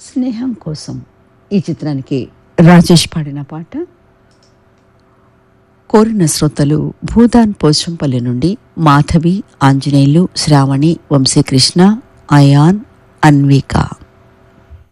స్నేహం కోసం ఈ చిత్రానికి రాజేష్ పాడిన పాట. కోరిన శ్రోతలు భూదాన్ పోచంపల్లి నుండి మాధవి, ఆంజనేయులు, శ్రావణి, వంశీకృష్ణ, అయాన్, అన్విక.